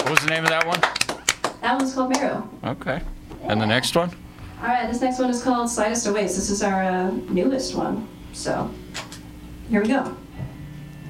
What was the name of that one? That one's called Marrow. Okay. And the next one? All right, this next one is called Slightest of Ways. This is our newest one. So, here we go.